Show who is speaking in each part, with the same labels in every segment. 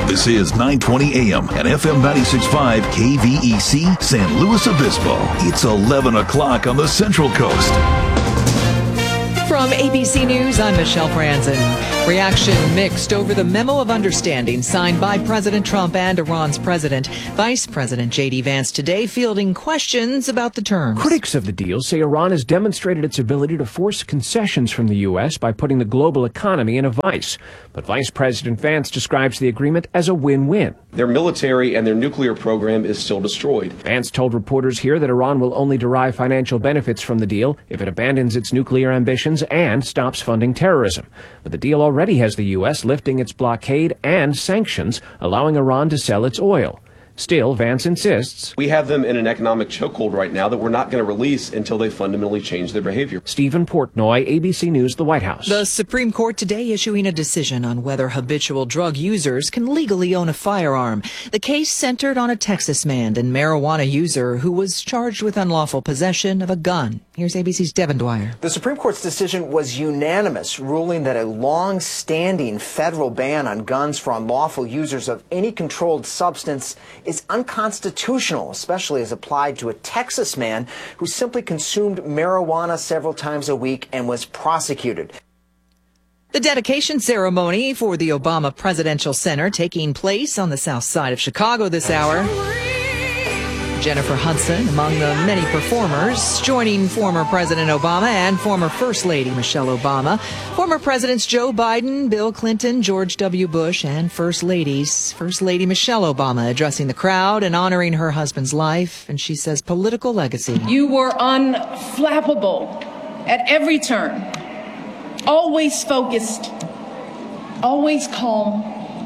Speaker 1: This is 920 AM and FM 96.5 KVEC San Luis Obispo. It's 11 o'clock on the Central Coast.
Speaker 2: From ABC News, I'm Michelle Franzen. Reaction mixed over the memo of understanding signed by President Trump and Iran's president. Vice President J.D. Vance today fielding questions about the terms.
Speaker 3: Critics of the deal say Iran has demonstrated its ability to force concessions from the U.S. by putting the global economy in a vice. But Vice President Vance describes the agreement as a win-win.
Speaker 4: Their military and their nuclear program is still destroyed.
Speaker 3: Vance told reporters here that Iran will only derive financial benefits from the deal if it abandons its nuclear ambitions and stops funding terrorism. But the deal already has the U.S. lifting its blockade and sanctions, allowing Iran to sell its oil. Still, Vance insists,
Speaker 4: we have them in an economic chokehold right now that we're not going to release until they fundamentally change their behavior.
Speaker 3: Stephen Portnoy, ABC News, the White House.
Speaker 2: The Supreme Court today issuing a decision on whether habitual drug users can legally own a firearm. The case centered on a Texas man and marijuana user who was charged with unlawful possession of a gun. Here's ABC's Devin Dwyer.
Speaker 5: The Supreme Court's decision was unanimous, ruling that a long-standing federal ban on guns for unlawful users of any controlled substance is unconstitutional, especially as applied to a Texas man who simply consumed marijuana several times a week and was prosecuted.
Speaker 2: The dedication ceremony for the Obama Presidential Center taking place on the south side of Chicago this hour. Jennifer Hudson among the many performers, joining former President Obama and former First Lady Michelle Obama, former Presidents Joe Biden, Bill Clinton, George W. Bush, and First Lady Michelle Obama addressing the crowd and honoring her husband's life, and she says political legacy.
Speaker 6: You were unflappable at every turn, always focused, always calm,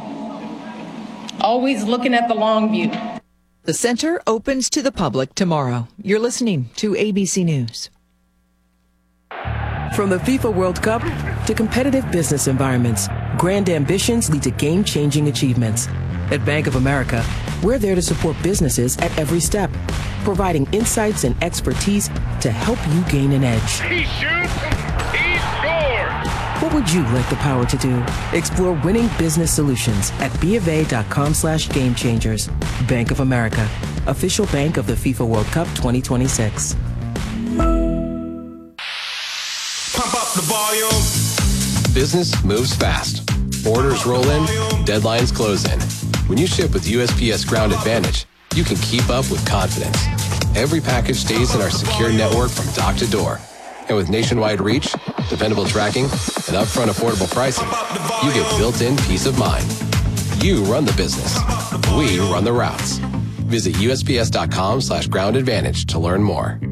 Speaker 6: always looking at the long view.
Speaker 2: The center opens to the public tomorrow. You're listening to ABC News.
Speaker 7: From the FIFA World Cup to competitive business environments, grand ambitions lead to game-changing achievements. At Bank of America, we're there to support businesses at every step, providing insights and expertise to help you gain an edge.
Speaker 8: He shoots, he scores!
Speaker 7: What would you like the power to do? Explore winning business solutions at BofA.com/gamechangers. Bank of America, official bank of the FIFA World Cup 2026.
Speaker 8: Pump up the volume.
Speaker 9: Business moves fast. Orders roll in, deadlines close in. When you ship with USPS Ground Advantage, you can keep up with confidence. Every package stays in our secure network from dock to door. And with nationwide reach, dependable tracking, and upfront affordable pricing, you get built-in peace of mind. You run the business. We run the routes. Visit USPS.com/Ground Advantage to learn more.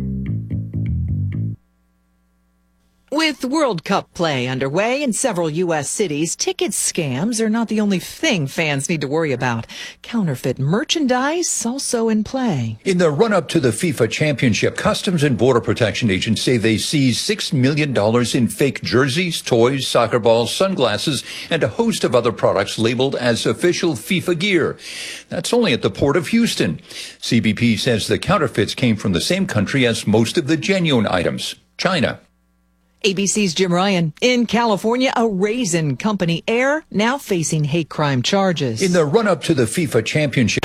Speaker 2: With World Cup play underway in several U.S. cities, ticket scams are not the only thing fans need to worry about. Counterfeit merchandise also in play.
Speaker 10: In the run-up to the FIFA Championship, Customs and Border Protection agents say they seized $6 million in fake jerseys, toys, soccer balls, sunglasses, and a host of other products labeled as official FIFA gear. That's only at the Port of Houston. CBP says the counterfeits came from the same country as most of the genuine items, China.
Speaker 2: ABC's Jim Ryan. In California, a raisin company, Air, now facing hate crime charges.
Speaker 10: In the run-up to the FIFA Championship.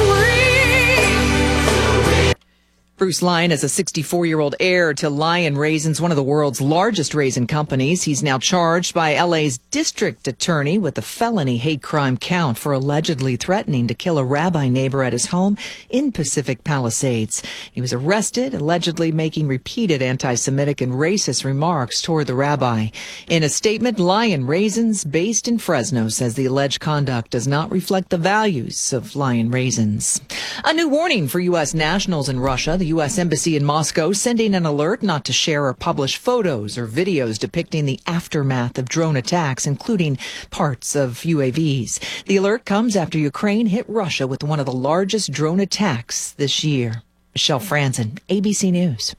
Speaker 2: Bruce Lyon is a 64-year-old heir to Lion Raisins, one of the world's largest raisin companies. He's now charged by L.A.'s district attorney with a felony hate crime count for allegedly threatening to kill a rabbi neighbor at his home in Pacific Palisades. He was arrested, allegedly making repeated anti-Semitic and racist remarks toward the rabbi. In a statement, Lion Raisins, based in Fresno, says the alleged conduct does not reflect the values of Lion Raisins. A new warning for U.S. nationals in Russia. The U.S. Embassy in Moscow sending an alert not to share or publish photos or videos depicting the aftermath of drone attacks, including parts of UAVs. The alert comes after Ukraine hit Russia with one of the largest drone attacks this year. Michelle Franzen, ABC News.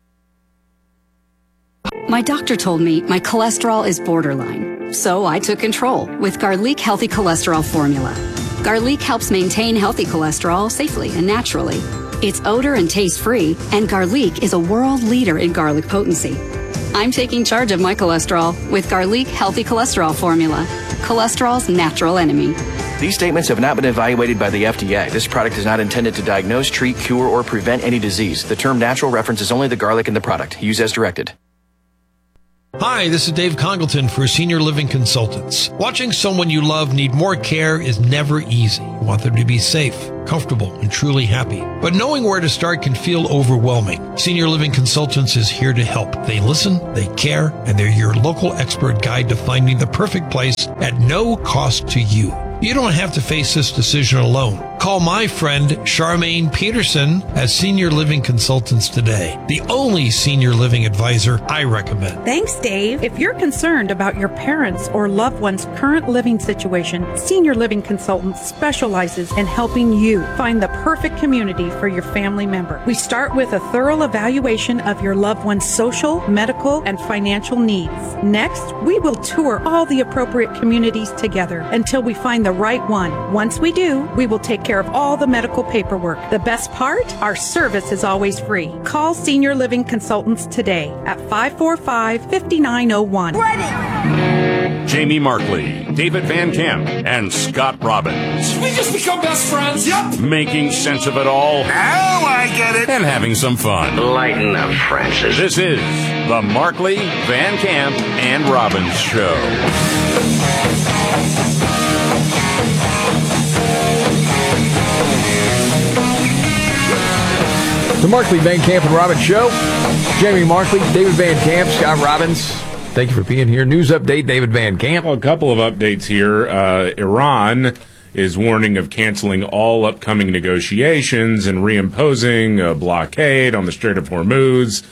Speaker 11: My doctor told me my cholesterol is borderline, so I took control with Garlic Healthy Cholesterol Formula. Garlic helps maintain healthy cholesterol safely and naturally. It's odor and taste-free, and Garlic is a world leader in garlic potency. I'm taking charge of my cholesterol with Garlic Healthy Cholesterol Formula, cholesterol's natural enemy.
Speaker 12: These statements have not been evaluated by the FDA. This product is not intended to diagnose, treat, cure, or prevent any disease. The term natural references only the garlic in the product. Use as directed.
Speaker 13: Hi, this is Dave Congleton for Senior Living Consultants. Watching someone you love need more care is never easy. You want them to be safe, comfortable, and truly happy. But knowing where to start can feel overwhelming. Senior Living Consultants is here to help. They listen, they care, and they're your local expert guide to finding the perfect place at no cost to you. You don't have to face this decision alone. Call my friend Charmaine Peterson as Senior Living Consultants today, the only senior living advisor I recommend.
Speaker 14: Thanks, Dave. If you're concerned about your parents' or loved one's current living situation, Senior Living Consultants specializes in helping you find the perfect community for your family member. We start with a thorough evaluation of your loved one's social, medical, and financial needs. Next, we will tour all the appropriate communities together until we find the right one. Once we do, we will take care of all the medical paperwork. The best part? Our service is always free. Call Senior Living Consultants today at 545-5901.
Speaker 8: Ready! Jamie Markley, David Van Camp, and Scott Robbins.
Speaker 15: We just become best friends. Yep.
Speaker 8: Making sense of it all.
Speaker 15: Now I get it.
Speaker 8: And having some fun.
Speaker 15: Lighten up, Francis.
Speaker 8: This is the Markley, Van Camp, and Robbins Show.
Speaker 16: The Markley, Van Camp, and Robbins Show. Jamie Markley, David Van Camp, Scott Robbins. Thank you for being here. News update, David Van Camp.
Speaker 17: Well, a couple of updates here. Iran is warning of canceling all upcoming negotiations and reimposing a blockade on the Strait of Hormuz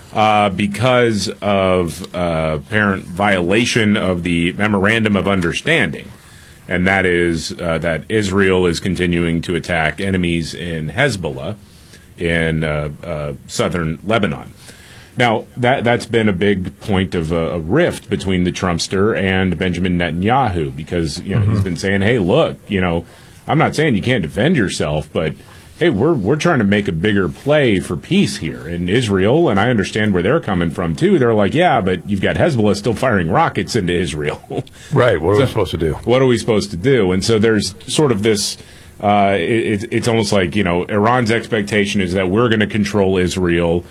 Speaker 17: because of apparent violation of the Memorandum of Understanding. And that is that Israel is continuing to attack enemies in Hezbollah in southern Lebanon. Now, that's been a big point of a rift between the Trumpster and Benjamin Netanyahu because, he's been saying, hey, look, I'm not saying you can't defend yourself, but, hey, we're trying to make a bigger play for peace here in Israel, and I understand where they're coming from, too. They're like, yeah, but you've got Hezbollah still firing rockets into Israel.
Speaker 16: Right, what are we supposed to do?
Speaker 17: What are we supposed to do? And so there's sort of this... it's almost like, Iran's expectation is that we're going to control Israel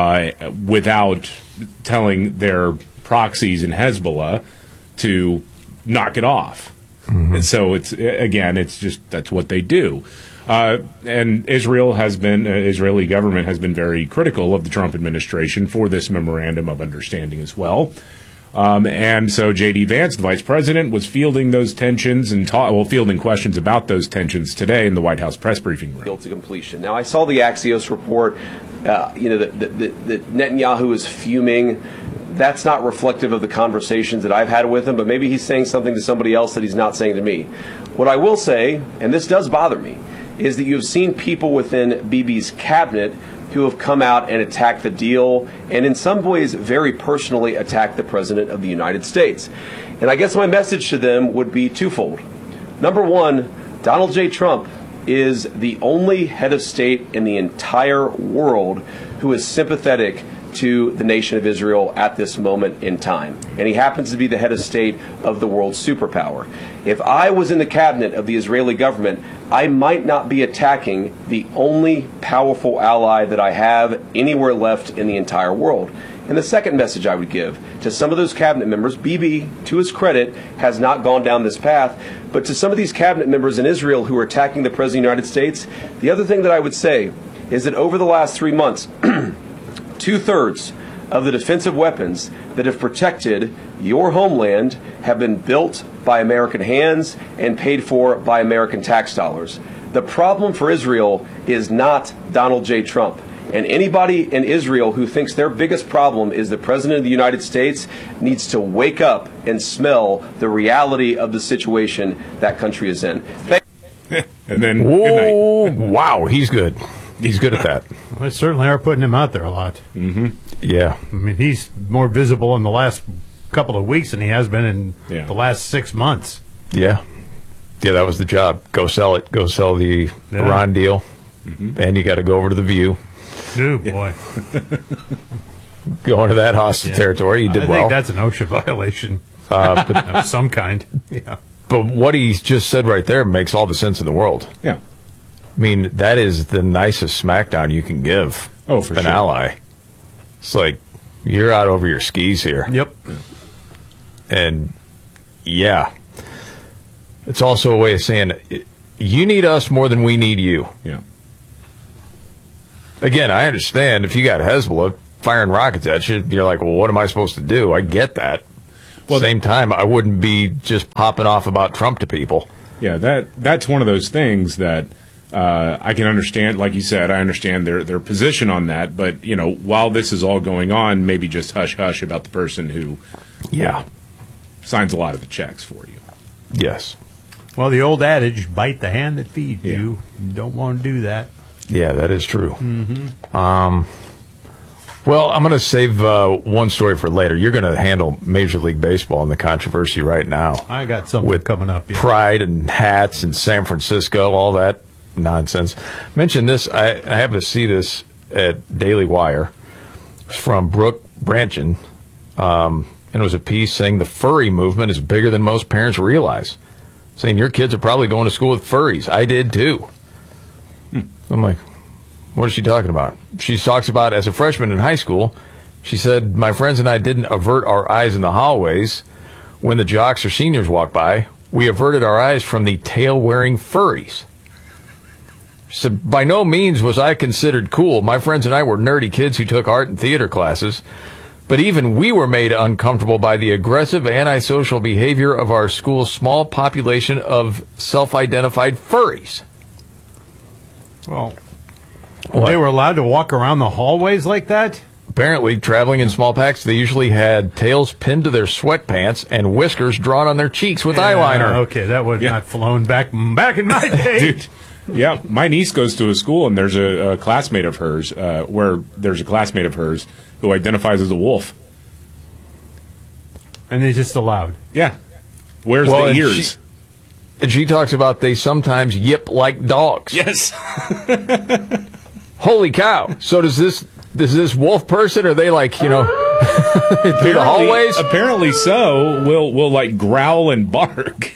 Speaker 17: without telling their proxies in Hezbollah to knock it off. Mm-hmm. And so it's just that's what they do. And Israeli government has been very critical of the Trump administration for this memorandum of understanding as well. And so J.D. Vance, the vice president, was fielding those tensions and fielding questions about those tensions today in the White House press briefing room.
Speaker 4: To completion. Now, I saw the Axios report, that Netanyahu is fuming. That's not reflective of the conversations that I've had with him, but maybe he's saying something to somebody else that he's not saying to me. What I will say, and this does bother me, is that you've seen people within Bibi's cabinet who have come out and attacked the deal and in some ways very personally attacked the President of the United States. And I guess my message to them would be twofold. Number one, Donald J. Trump is the only head of state in the entire world who is sympathetic to the nation of Israel at this moment in time. And he happens to be the head of state of the world's superpower. If I was in the cabinet of the Israeli government, I might not be attacking the only powerful ally that I have anywhere left in the entire world. And the second message I would give to some of those cabinet members, Bibi, to his credit, has not gone down this path, but to some of these cabinet members in Israel who are attacking the President of the United States, the other thing that I would say is that over the last 3 months, 2/3 of the defensive weapons that have protected your homeland have been built by American hands and paid for by American tax dollars. The problem for Israel is not Donald J. Trump. And anybody in Israel who thinks their biggest problem is the President of the United States needs to wake up and smell the reality of the situation that country is in.
Speaker 17: And then,
Speaker 16: good night. Wow, he's good. He's good at that.
Speaker 18: Well, they certainly are putting him out there a lot.
Speaker 17: Mm-hmm.
Speaker 16: Yeah.
Speaker 18: I mean, he's more visible in the last couple of weeks than he has been in the last 6 months.
Speaker 16: Yeah. Yeah, that was the job. Go sell it. Go sell the Iran deal. Mm-hmm. And you got to go over to The View.
Speaker 18: Oh, boy.
Speaker 16: Go into that hostage territory. You did well.
Speaker 18: I think that's an OSHA violation of some kind. Yeah.
Speaker 16: But what he just said right there makes all the sense in the world.
Speaker 17: Yeah.
Speaker 16: I mean, that is the nicest smackdown you can give
Speaker 17: for
Speaker 16: an ally. It's like, you're out over your skis here.
Speaker 18: Yep.
Speaker 16: And, yeah. It's also a way of saying, you need us more than we need you.
Speaker 17: Yeah.
Speaker 16: Again, I understand if you got Hezbollah firing rockets at you, you're like, well, what am I supposed to do? I get that. Well, same time, I wouldn't be just popping off about Trump to people.
Speaker 17: Yeah, that's one of those things that I can understand. Like you said, I understand their position on that. But, while this is all going on, maybe just hush-hush about the person who signs a lot of the checks for you.
Speaker 16: Yes.
Speaker 18: Well, the old adage, bite the hand that feeds you. You don't want to do that.
Speaker 16: Yeah, that is true.
Speaker 18: Mm-hmm.
Speaker 16: Well, I'm going to save one story for later. You're going to handle Major League Baseball and the controversy right now.
Speaker 18: I got something
Speaker 16: with
Speaker 18: coming up. Yeah.
Speaker 16: Pride and hats and San Francisco, all that nonsense. Mention this. I happened to see this at Daily Wire. It's from Brooke Branchen. And it was a piece saying the furry movement is bigger than most parents realize. Saying your kids are probably going to school with furries. I did too. I'm like, what is she talking about? She talks about as a freshman in high school, she said, my friends and I didn't avert our eyes in the hallways when the jocks or seniors walked by. We averted our eyes from the tail-wearing furries. She said, by no means was I considered cool. My friends and I were nerdy kids who took art and theater classes. But even we were made uncomfortable by the aggressive, antisocial behavior of our school's small population of self-identified furries.
Speaker 18: Well, they were allowed to walk around the hallways like that?
Speaker 16: Apparently, traveling in small packs, they usually had tails pinned to their sweatpants and whiskers drawn on their cheeks with eyeliner.
Speaker 18: Okay, that would not flown back in my day.
Speaker 17: Dude, yeah, my niece goes to a school, and there's a classmate of hers, who identifies as a wolf.
Speaker 18: And they just allowed?
Speaker 17: Yeah. Wears the ears.
Speaker 16: And she talks about they sometimes yip like dogs.
Speaker 17: Yes.
Speaker 16: Holy cow. So does this wolf person, are they like, through the hallways?
Speaker 17: Apparently so. Will like growl and bark.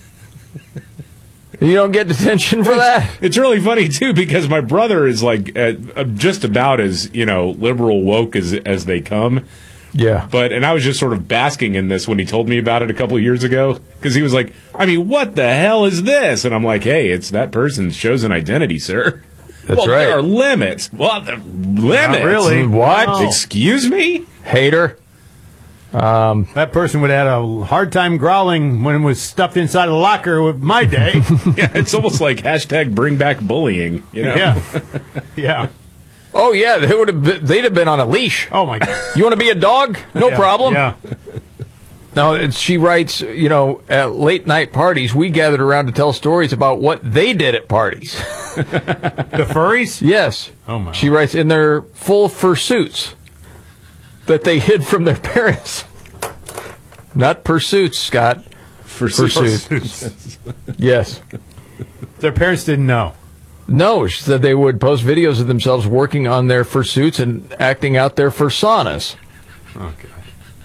Speaker 16: You don't get detention for that?
Speaker 17: It's really funny, too, because my brother is like just about as, liberal woke as they come.
Speaker 16: Yeah.
Speaker 17: And I was just sort of basking in this when he told me about it a couple of years ago, because he was like, I mean, what the hell is this? And I'm like, hey, it's that person's chosen identity, sir.
Speaker 16: That's right.
Speaker 17: There are limits. What? Limits?
Speaker 18: Not really.
Speaker 16: What?
Speaker 18: Wow.
Speaker 17: Excuse me?
Speaker 16: Hater.
Speaker 18: That person would have had a hard time growling when it was stuffed inside a locker with my day.
Speaker 17: Yeah, it's almost like hashtag bring back bullying.
Speaker 18: Yeah. Yeah.
Speaker 16: Oh, yeah, they'd have been on a leash.
Speaker 18: Oh, my God.
Speaker 16: You want to be a dog? No problem.
Speaker 18: Yeah.
Speaker 16: Now, she writes, at late night parties, we gathered around to tell stories about what they did at parties.
Speaker 18: The furries?
Speaker 16: Yes.
Speaker 18: Oh, my.
Speaker 16: She writes, in their full fursuits that they hid from their parents. Not pursuits, Scott. Fursuits. Yes.
Speaker 18: Their parents didn't know.
Speaker 16: No, she said they would post videos of themselves working on their fursuits and acting out their fursonas.
Speaker 18: Oh, God.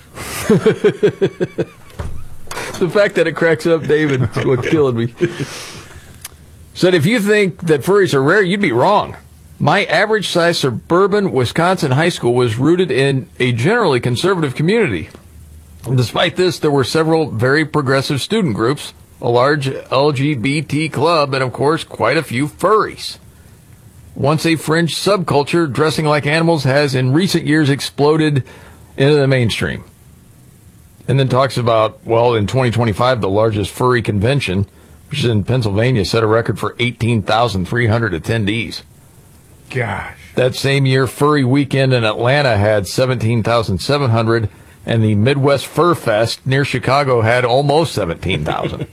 Speaker 16: The fact that it cracks up David is what's killing me. Said if you think that furries are rare, you'd be wrong. My average-sized suburban Wisconsin high school was rooted in a generally conservative community. And despite this, there were several very progressive student groups, a large LGBT club, and, of course, quite a few furries. Once a fringe subculture, dressing like animals has in recent years exploded into the mainstream. And then talks about, in 2025, the largest furry convention, which is in Pennsylvania, set a record for 18,300 attendees.
Speaker 18: Gosh.
Speaker 16: That same year, Furry Weekend in Atlanta had 17,700, and the Midwest Fur Fest near Chicago had almost 17,000.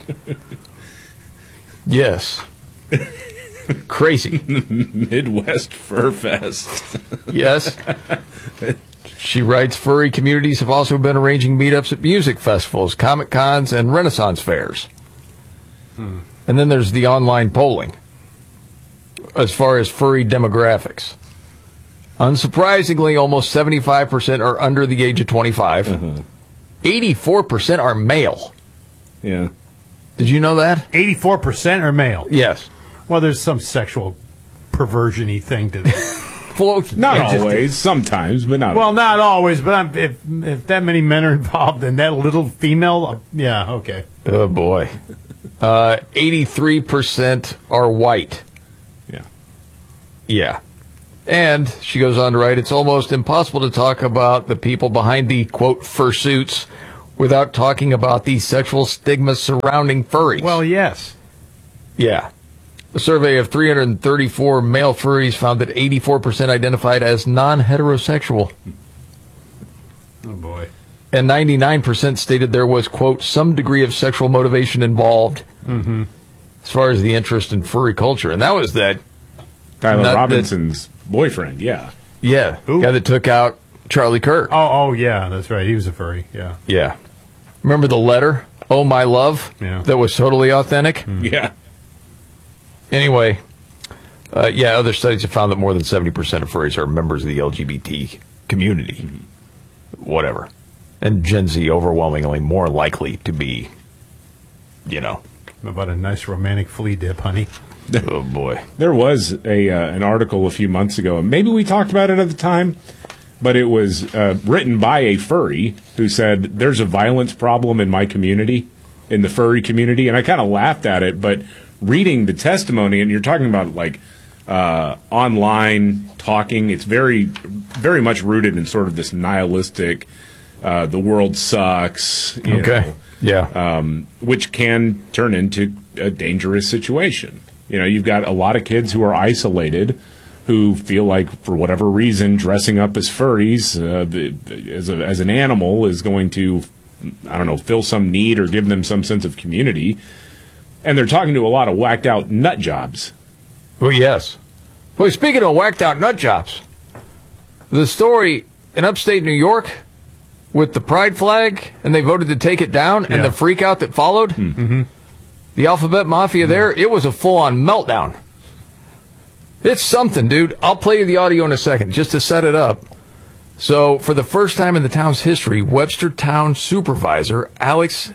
Speaker 16: Yes. Crazy.
Speaker 17: Midwest Fur Fest.
Speaker 16: Yes. She writes, furry communities have also been arranging meetups at music festivals, Comic Cons, and Renaissance fairs. And then there's the online polling as far as furry demographics. Unsurprisingly, almost 75% are under the age of 25. 84% are male.
Speaker 17: Yeah.
Speaker 16: Did you know that?
Speaker 18: 84% are male.
Speaker 16: Yes.
Speaker 18: Well, there's some sexual perversion-y thing to this.
Speaker 17: Not always, sometimes, but not.
Speaker 18: Well, not always, but if that many men are involved in that little female, yeah, okay.
Speaker 16: Oh, boy. 83% are white.
Speaker 17: Yeah.
Speaker 16: Yeah. And she goes on to write, it's almost impossible to talk about the people behind the, quote, fursuits without talking about the sexual stigma surrounding furries.
Speaker 18: Well, yes.
Speaker 16: Yeah. A survey of 334 male furries found that 84% identified as non-heterosexual.
Speaker 18: Oh, boy.
Speaker 16: And 99% stated there was, quote, some degree of sexual motivation involved as far as the interest in furry culture. And that was that
Speaker 17: Tyler Robinson's boyfriend, yeah.
Speaker 16: Yeah, guy that took out Charlie Kirk.
Speaker 18: Oh, yeah, that's right. He was a furry, yeah.
Speaker 16: Yeah. Remember the letter, Oh My Love, that was totally authentic?
Speaker 17: Yeah.
Speaker 16: Anyway, other studies have found that more than 70% of furries are members of the LGBT community. Whatever. And Gen Z overwhelmingly more likely to be,
Speaker 18: How about a nice romantic flea dip, honey?
Speaker 16: Oh, boy.
Speaker 17: There was an article a few months ago, and maybe we talked about it at the time, but it was written by a furry who said, there's a violence problem in my community, in the furry community, and I kind of laughed at it, but reading the testimony, and you're talking about like online talking, it's very, very much rooted in sort of this nihilistic, the world sucks, you know, which can turn into a dangerous situation. You've got a lot of kids who are isolated, who feel like, for whatever reason, dressing up as furries as an animal is going to, fill some need or give them some sense of community. And they're talking to a lot of whacked out nut jobs.
Speaker 16: Well, yes. Well, speaking of whacked out nut jobs, the story in upstate New York with the pride flag, and they voted to take it down, and the freak out that followed, the alphabet mafia there, it was a full-on meltdown. It's something, dude. I'll play you the audio in a second, just to set it up. So, for the first time in the town's history, Webster Town Supervisor Alex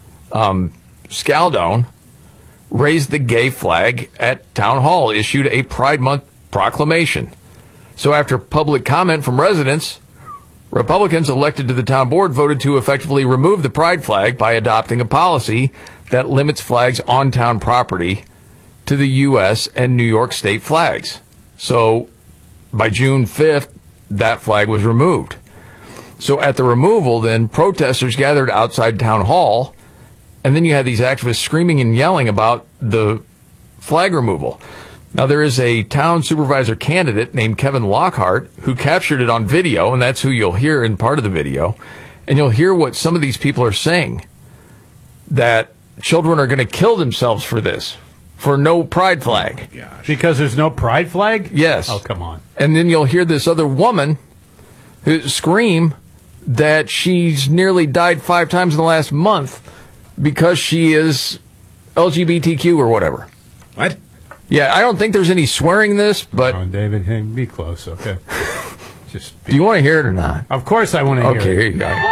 Speaker 16: Scaldone raised the gay flag at Town Hall, issued a Pride Month proclamation. So after public comment from residents, Republicans elected to the town board voted to effectively remove the pride flag by adopting a policy that limits flags on town property to the U.S. and New York state flags. So by June 5th, that flag was removed. So at the removal, then, protesters gathered outside Town Hall, and then you had these activists screaming and yelling about the flag removal. Now, there is a town supervisor candidate named Kevin Lockhart who captured it on video, and that's who you'll hear in part of the video. And you'll hear what some of these people are saying, that children are going to kill themselves for this, for no pride flag.
Speaker 18: Oh, because there's no pride flag?
Speaker 16: Yes.
Speaker 18: Oh, come on.
Speaker 16: And then you'll hear this other woman who scream that she's nearly died 5 times in the last month because she is LGBTQ or whatever.
Speaker 17: What?
Speaker 16: Yeah, I don't think there's any swearing in this, but...
Speaker 18: Oh, David, hey, be close, okay?
Speaker 16: Do you want to hear it or not?
Speaker 18: Of course I want to hear it.
Speaker 16: Okay, here you go.
Speaker 15: You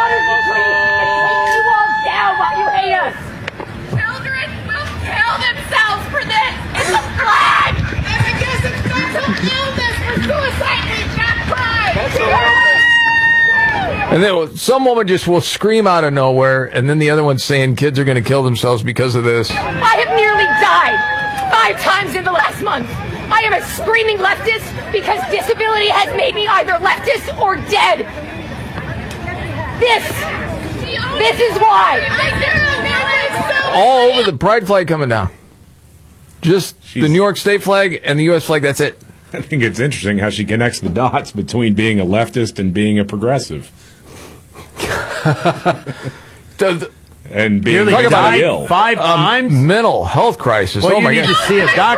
Speaker 15: all down while you hate us. Children will kill themselves for this. It's a flag. And because it's mental illness for suicide, it's not pride. That's
Speaker 16: And then some woman just will scream out of nowhere, and then the other one's saying kids are going to kill themselves because of this.
Speaker 15: I have nearly died 5 times in the last month. I am a screaming leftist because disability has made me either leftist or dead. This is why.
Speaker 16: All over the pride flag coming down. Just the New York state flag and the U.S. flag, that's it.
Speaker 17: I think it's interesting how she connects the dots between being a leftist and being a progressive. And being mentally ill.
Speaker 18: 5 times?
Speaker 16: Mental health crisis.
Speaker 18: Well,
Speaker 16: oh my
Speaker 18: you need
Speaker 16: God.
Speaker 18: to see a doctor.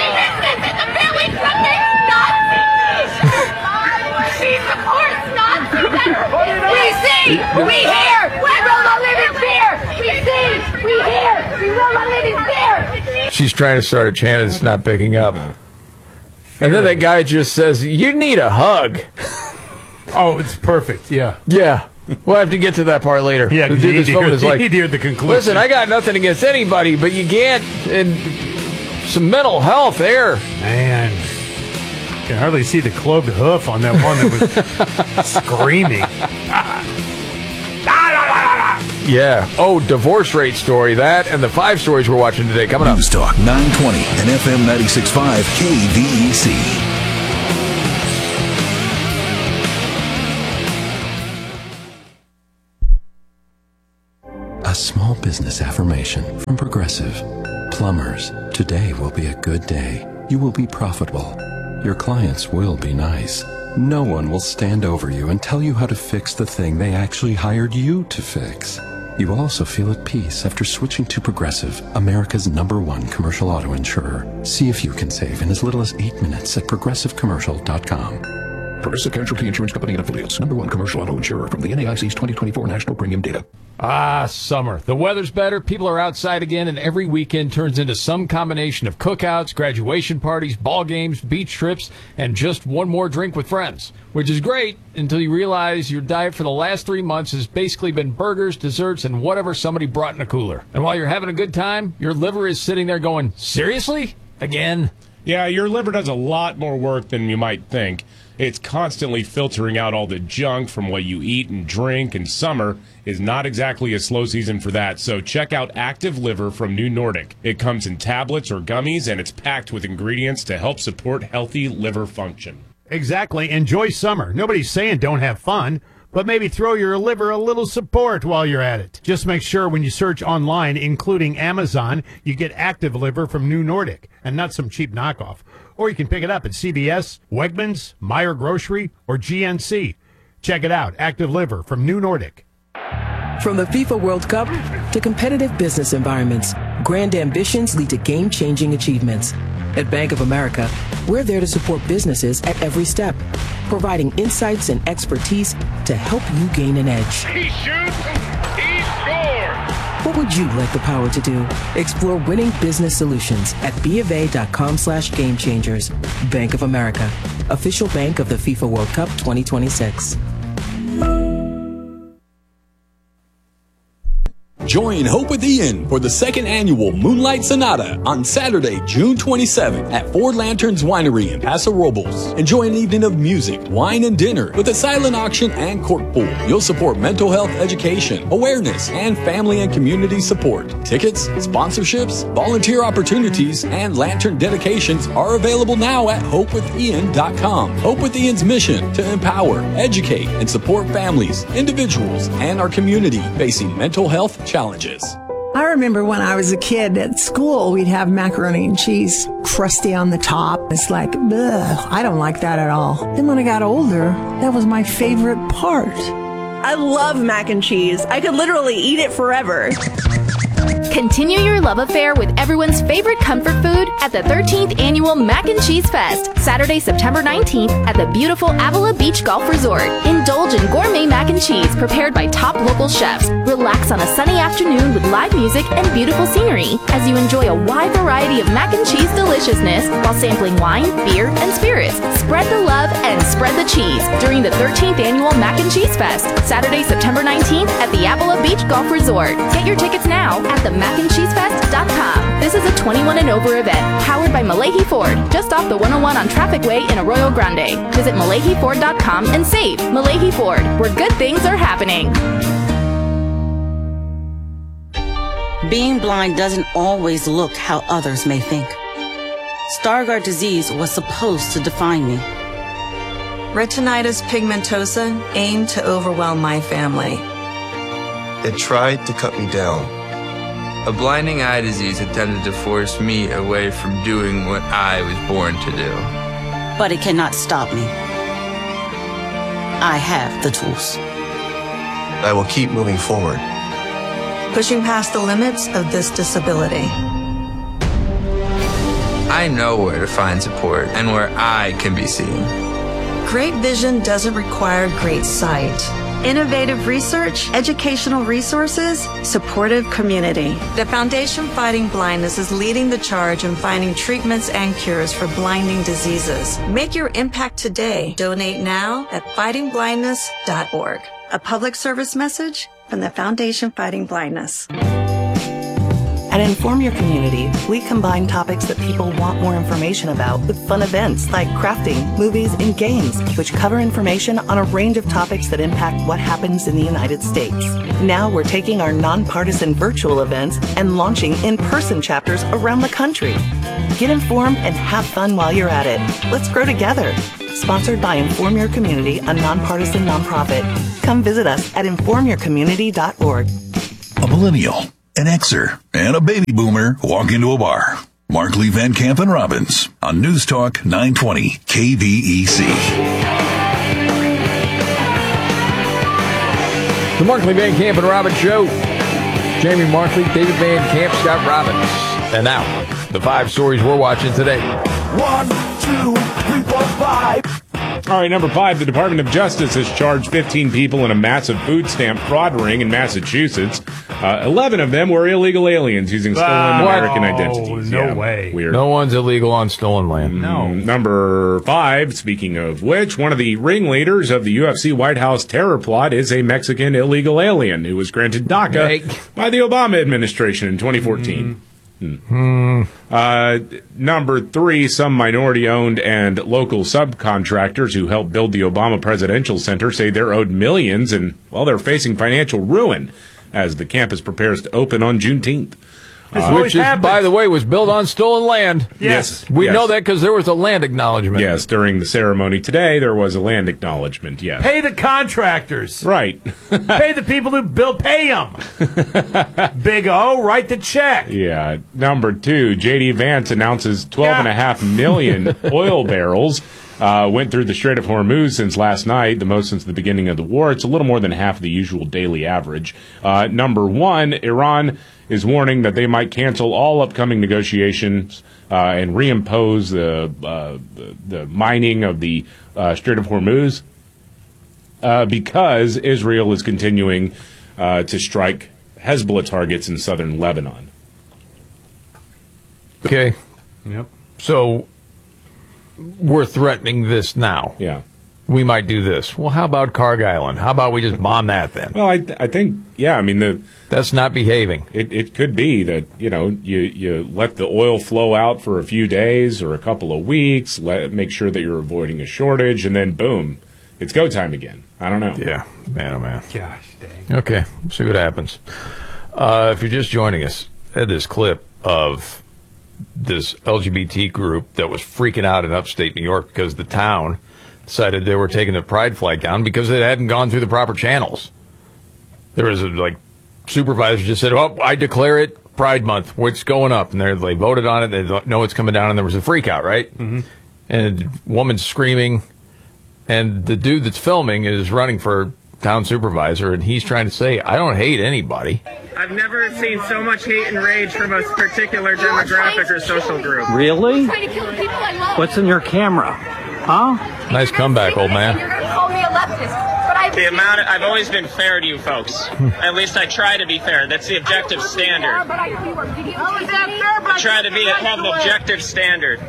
Speaker 15: She supports Nazis. We see, we hear, we will not live in fear. We see, we hear, we will not live in fear.
Speaker 16: She's trying to start a chant and it's not picking up. And then that guy just says, you need a hug.
Speaker 18: Oh, it's perfect, yeah.
Speaker 16: Yeah. We'll have to get to that part later.
Speaker 18: Yeah,
Speaker 16: Dude, this phone is like,
Speaker 18: you hear the conclusion.
Speaker 16: listen, I got nothing against anybody, but you can't. And some mental health there.
Speaker 18: Man, you can hardly see the cloved hoof on that one that was screaming.
Speaker 16: Yeah. Oh, divorce rate story. That and the 5 stories we're watching today. Coming up.
Speaker 1: News Talk 920 and FM 96.5 KVEC.
Speaker 19: A small business affirmation from Progressive. Plumbers, today will be a good day. You will be profitable. Your clients will be nice. No one will stand over you and tell you how to fix the thing they actually hired you to fix. You will also feel at peace after switching to Progressive, America's #1 commercial auto insurer. See if you can save in as little as 8 minutes at progressivecommercial.com.
Speaker 20: Progressive Casualty Insurance Company and Affiliates, #1 commercial auto insurer from the NAIC's 2024 National Premium Data.
Speaker 3: Ah, summer. The weather's better, people are outside again, and every weekend turns into some combination of cookouts, graduation parties, ball games, beach trips, and just one more drink with friends. Which is great until you realize your diet for the last 3 months has basically been burgers, desserts, and whatever somebody brought in a cooler. And while you're having a good time, your liver is sitting there going, seriously? Again?
Speaker 17: Yeah, your liver does a lot more work than you might think. It's constantly filtering out all the junk from what you eat and drink, and summer is not exactly a slow season for that. So check out Active Liver from New Nordic. It comes in tablets or gummies, and it's packed with ingredients to help support healthy liver function.
Speaker 18: Exactly. Enjoy summer. Nobody's saying don't have fun, but maybe throw your liver a little support while you're at it. Just make sure when you search online, including Amazon, you get Active Liver from New Nordic and not some cheap knockoff. Or you can pick it up at CVS, Wegmans, Meijer Grocery, or GNC. Check it out, Active Liver from New Nordic.
Speaker 7: From the FIFA World Cup to competitive business environments, grand ambitions lead to game-changing achievements. At Bank of America, we're there to support businesses at every step, providing insights and expertise to help you gain an edge.
Speaker 15: He shoots, he scores!
Speaker 7: What would you like the power to do? Explore winning business solutions at BofA.com/gamechangers. Bank of America, official bank of the FIFA World Cup 2026.
Speaker 21: Join Hope with Ian for the 2nd annual Moonlight Sonata on Saturday, June 27th at Four Lanterns Winery in Paso Robles. Enjoy an evening of music, wine, and dinner with a silent auction and cork pool. You'll support mental health education, awareness, and family and community support. Tickets, sponsorships, volunteer opportunities, and lantern dedications are available now at hopewithian.com. Hope with Ian's mission to empower, educate, and support families, individuals, and our community facing mental health challenges.
Speaker 22: I remember when I was a kid at school, we'd have macaroni and cheese, crusty on the top. It's like, ugh, I don't like that at all. Then when I got older, that was my favorite part.
Speaker 23: I love mac and cheese. I could literally eat it forever.
Speaker 24: Continue your love affair with everyone's favorite comfort food at the 13th Annual Mac and Cheese Fest, Saturday, September 19th at the beautiful Avila Beach Golf Resort. Indulge in gourmet mac and cheese prepared by top local chefs. Relax on a sunny afternoon with live music and beautiful scenery as you enjoy a wide variety of mac and cheese deliciousness while sampling wine, beer, and spirits. Spread the love and spread the cheese during the 13th Annual Mac and Cheese Fest, Saturday, September 19th at the Avila Beach Golf Resort. Get your tickets now at themacandcheesefest.com. This is a 21 and over event powered by Malahi Ford, just off the 101 on Traffic Way in Arroyo Grande. Visit MalahiFord.com and save. Malahi Ford, where good things are happening.
Speaker 25: Being blind doesn't always look how others may think. Stargardt disease was supposed to define me.
Speaker 26: Retinitis pigmentosa aimed to overwhelm my family.
Speaker 27: It tried to cut me down. A blinding eye disease attempted to force me away from doing what I was born to do.
Speaker 25: But it cannot stop me. I have the tools.
Speaker 27: I will keep moving forward.
Speaker 26: Pushing past the limits of this disability.
Speaker 27: I know where to find support and where I can be seen.
Speaker 26: Great vision doesn't require great sight. Innovative research, educational resources, supportive community. The Foundation Fighting Blindness is leading the charge in finding treatments and cures for blinding diseases. Make your impact today. Donate now at fightingblindness.org. A public service message from the Foundation Fighting Blindness.
Speaker 2: At Inform Your Community, we combine topics that people want more information about with fun events like crafting, movies, and games, which cover information on a range of topics that impact what happens in the United States. Now we're taking our nonpartisan virtual events and launching in-person chapters around the country. Get informed and have fun while you're at it. Let's grow together. Sponsored by Inform Your Community, a nonpartisan nonprofit. Come visit us at informyourcommunity.org.
Speaker 1: A millennial, an Xer, and a baby boomer walk into a bar. Markley, Van Camp, and Robbins on News Talk 920 KVEC.
Speaker 16: The Markley, Van Camp, and Robbins Show. Jamie Markley, David Van Camp, Scott Robbins. And now, the 5 stories we're watching today.
Speaker 5: 1, 2, 3, 4, 5.
Speaker 17: All right, number 5, the Department of Justice has charged 15 people in a massive food stamp fraud ring in Massachusetts. 11 of them were illegal aliens using stolen American identities.
Speaker 18: No way.
Speaker 17: Weird.
Speaker 16: No one's illegal on stolen land.
Speaker 18: No.
Speaker 17: Number 5, speaking of which, one of the ringleaders of the UFC White House terror plot is a Mexican illegal alien who was granted DACA by the Obama administration in 2014. Number 3, some minority-owned and local subcontractors who helped build the Obama Presidential Center say they're owed millions and, well, they're facing financial ruin as the campus prepares to open on Juneteenth.
Speaker 16: Which, by the way, was built on stolen land.
Speaker 17: Yes.
Speaker 16: We know that because there was a land acknowledgement.
Speaker 17: Yes, during the ceremony today, there was a land acknowledgement, yes.
Speaker 18: Pay the contractors.
Speaker 17: Right.
Speaker 18: Pay the people who build, pay them. Big O, write the check.
Speaker 17: Yeah. Number 2, J.D. Vance announces 12.5 million oil barrels went through the Strait of Hormuz since last night, the most since the beginning of the war. It's a little more than half the usual daily average. Number 1, Iran is warning that they might cancel all upcoming negotiations and reimpose the mining of the Strait of Hormuz because Israel is continuing to strike Hezbollah targets in southern Lebanon.
Speaker 16: Okay.
Speaker 18: Yep.
Speaker 16: So we're threatening this now.
Speaker 17: Yeah.
Speaker 16: We might do this. Well, how about Karg Island? How about we just bomb that then?
Speaker 17: Well, I think, yeah, I mean,
Speaker 16: that's not behaving.
Speaker 17: It could be that, you let the oil flow out for a few days or a couple of weeks, make sure that you're avoiding a shortage, and then boom, it's go time again. I don't know.
Speaker 16: Yeah, man, oh man.
Speaker 18: Gosh dang.
Speaker 16: Okay, we'll see what happens. If you're just joining us, I had this clip of this LGBT group that was freaking out in upstate New York because the town decided they were taking the pride flag down because it hadn't gone through the proper channels. There was a supervisor just said, "Oh, I declare it Pride Month. What's going up?" And they voted on it. They know it's coming down, and there was a freak out, right?
Speaker 18: Mm-hmm.
Speaker 16: And a woman's screaming, and the dude that's filming is running for town supervisor, and he's trying to say, "I don't hate anybody."
Speaker 6: I've never seen so much hate and rage from a particular demographic or social group.
Speaker 9: Really? What's in your camera? Huh?
Speaker 16: Nice comeback, old man.
Speaker 6: You're going to call me a leftist. But I've always been fair to you folks. At least I try to be fair. That's the objective standard. I try to have an objective standard.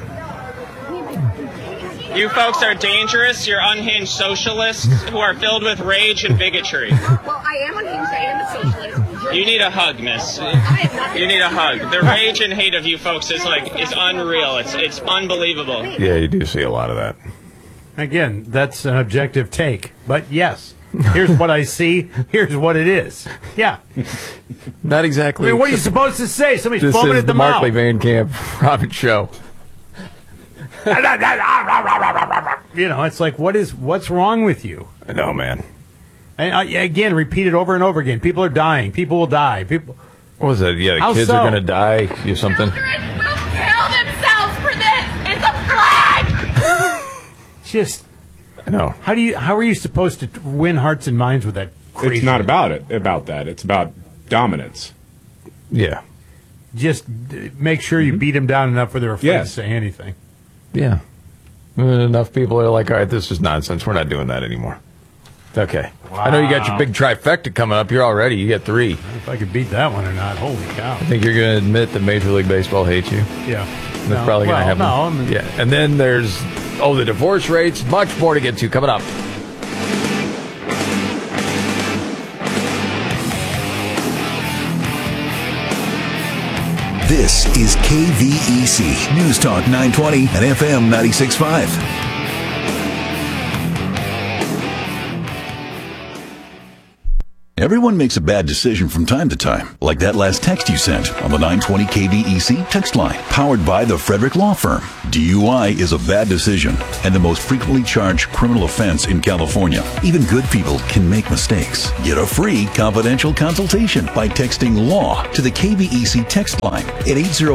Speaker 6: You folks are dangerous. You're unhinged socialists who are filled with rage and bigotry.
Speaker 15: Well, I am unhinged. I am a socialist.
Speaker 6: You need a hug, miss. You need a hug. The rage and hate of you folks is unreal. It's unbelievable.
Speaker 16: Yeah, you do see a lot of that.
Speaker 18: Again, that's an objective take. But yes, here's what I see. Here's what it is. Yeah.
Speaker 16: Not exactly.
Speaker 18: I mean, what are you supposed to say? Somebody's foaming at the mouth.
Speaker 16: Markley Van Camp Robbins Show.
Speaker 18: It's like, what's wrong with you?
Speaker 16: I know, man.
Speaker 18: And again, repeat it over and over again. People are dying. People will die. People.
Speaker 16: What was that? Yeah,
Speaker 18: How
Speaker 16: kids
Speaker 18: so?
Speaker 16: are going to die. You something?
Speaker 15: Children will kill themselves for this. It's a flag.
Speaker 18: Just.
Speaker 16: I know.
Speaker 18: How are you supposed to win hearts and minds with that crazy?
Speaker 17: It's not about that. It's about dominance.
Speaker 16: Yeah.
Speaker 18: Just make sure you beat them down enough where they're afraid to say anything.
Speaker 16: Yeah. Enough people are like, all right, this is nonsense. We're not doing that anymore. Okay. Wow. I know you got your big trifecta coming up here already. You got 3.
Speaker 18: If I could beat that one or not, holy cow.
Speaker 16: I think you're going to admit that Major League Baseball hates you.
Speaker 18: Yeah.
Speaker 16: That's probably going to happen.
Speaker 18: No,
Speaker 16: yeah. And then there's, the divorce rates. Much more to get to coming up.
Speaker 1: This is KVEC News Talk 920 and FM 96.5. Everyone makes a bad decision from time to time, like that last text you sent on the 920 KVEC text line, powered by the Frederick Law Firm. DUI is a bad decision and the most frequently charged criminal offense in California. Even good people can make mistakes. Get a free confidential consultation by texting LAW to the KVEC text line at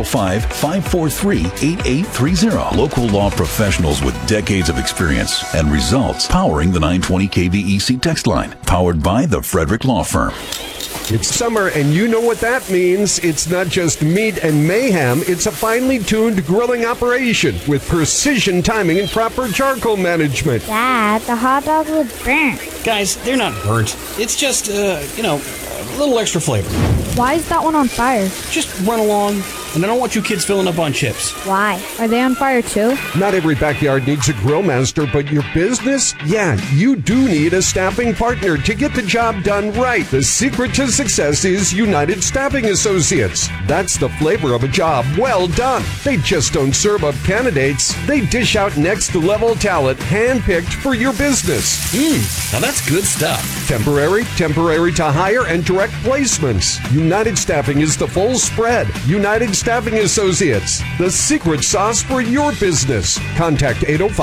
Speaker 1: 805-543-8830. Local law professionals with decades of experience and results powering the 920 KVEC text line, powered by the Frederick Law Firm.
Speaker 4: It's summer, and you know what that means. It's not just meat and mayhem. It's a finely tuned grilling operation with precision timing and proper charcoal management.
Speaker 8: Dad, the hot dog was burnt.
Speaker 10: Guys, they're not burnt. It's just, a little extra flavor.
Speaker 8: Why is that one on fire?
Speaker 10: Just run along, and I don't want you kids filling up on chips.
Speaker 8: Why? Are they on fire too?
Speaker 4: Not every backyard needs a grill master, but your business? Yeah, you do need a staffing partner to get the job done right. The secret to success is United Staffing Associates. That's the flavor of a job well done. They just don't serve up candidates. They dish out next-level talent handpicked for your business.
Speaker 10: Now that's good stuff.
Speaker 4: Temporary to hire, and direct placements. United Staffing is the full spread. United Staffing Associates, the secret sauce for your business. Contact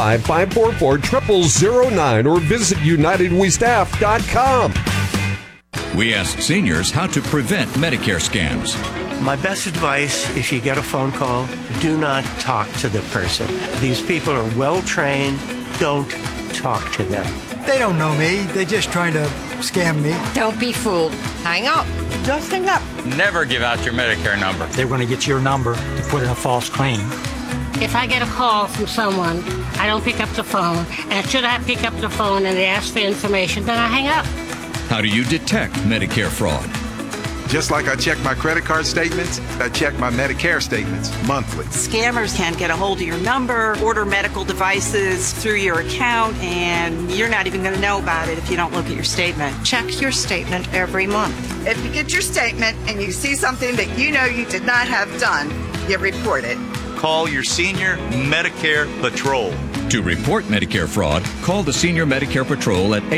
Speaker 4: 805-544-0009 or visit UnitedWeStaff.com.
Speaker 11: We ask seniors how to prevent Medicare scams.
Speaker 12: My best advice, if you get a phone call, do not talk to the person. These people are well trained. Don't talk to them.
Speaker 13: They don't know me. They're just trying to scam me.
Speaker 14: Don't be fooled. Hang up. Just hang up.
Speaker 28: Never give out your Medicare number.
Speaker 13: They're going to get your number to put in a false claim.
Speaker 29: If I get a call from someone, I don't pick up the phone. And should I pick up the phone and they ask for information, then I hang up.
Speaker 11: How do you detect Medicare fraud?
Speaker 30: Just like I check my credit card statements, I check my Medicare statements monthly.
Speaker 31: Scammers can get a hold of your number, order medical devices through your account, and you're not even going to know about it if you don't look at your statement.
Speaker 14: Check your statement every month.
Speaker 32: If you get your statement and you see something that you know you did not have done, you report it.
Speaker 33: Call your Senior Medicare Patrol.
Speaker 11: To report Medicare fraud, call the Senior Medicare Patrol at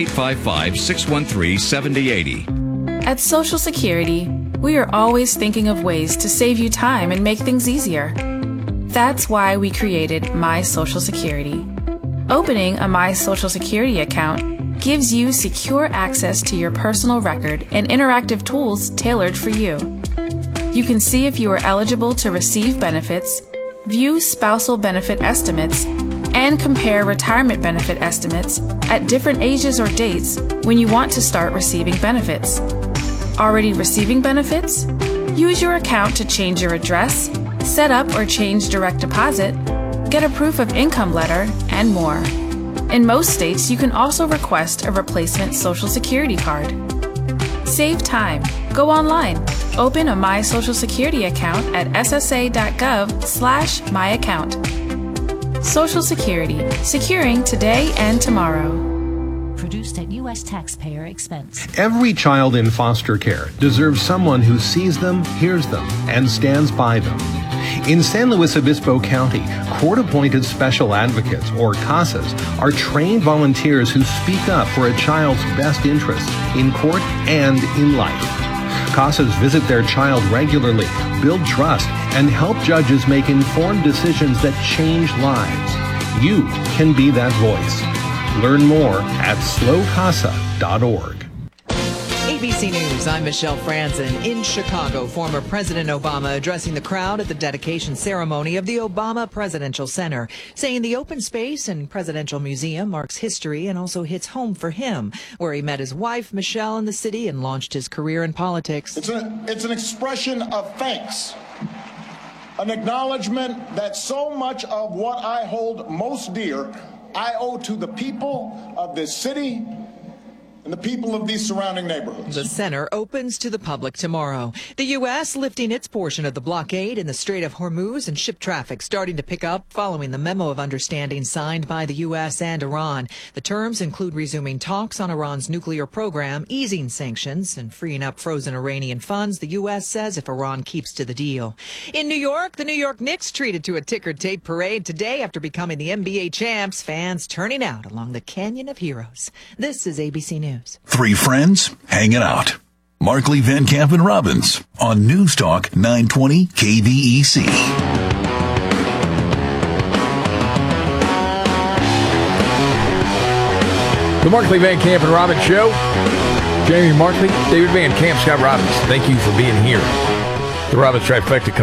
Speaker 11: 855-613-7080.
Speaker 34: At Social Security, we are always thinking of ways to save you time and make things easier. That's why we created My Social Security. Opening a My Social Security account gives you secure access to your personal record and interactive tools tailored for you. You can see if you are eligible to receive benefits, view spousal benefit estimates, and compare retirement benefit estimates at different ages or dates when you want to start receiving benefits. Already receiving benefits? Use your account to change your address, set up or change direct deposit, get a proof of income letter, and more. In most states, you can also request a replacement Social Security card. Save time. Go online. Open a My Social Security account at ssa.gov/myaccount. Social Security, securing today and tomorrow.
Speaker 35: Produced at U.S. taxpayer expense.
Speaker 36: Every child in foster care deserves someone who sees them, hears them, and stands by them. In San Luis Obispo County, court-appointed special advocates, or CASAs, are trained volunteers who speak up for a child's best interests in court and in life. CASAs visit their child regularly, build trust, and help judges make informed decisions that change lives. You can be that voice. Learn more at slowcasa.org.
Speaker 37: ABC News, I'm Michelle Franzen. In Chicago, former President Obama addressing the crowd at the dedication ceremony of the Obama Presidential Center, saying the open space and Presidential Museum marks history and also hits home for him, where he met his wife, Michelle, in the city and launched his career in politics.
Speaker 38: It's an expression of thanks, an acknowledgement that so much of what I hold most dear I owe to the people of this city, and the people of these surrounding neighborhoods.
Speaker 37: The center opens to the public tomorrow. The U.S. lifting its portion of the blockade in the Strait of Hormuz and ship traffic starting to pick up following the memo of understanding signed by the U.S. and Iran. The terms include resuming talks on Iran's nuclear program, easing sanctions, and freeing up frozen Iranian funds, the U.S. says, if Iran keeps to the deal. In New York, the New York Knicks treated to a ticker tape parade today after becoming the NBA champs, fans turning out along the Canyon of Heroes. This is ABC News.
Speaker 1: Three friends hanging out. Markley, Van Camp, and Robbins on News Talk 920 KVEC.
Speaker 16: The Markley, Van Camp, and Robbins Show. Jamie Markley, David Van Camp, Scott Robbins. Thank you for being here. The Robbins Trifecta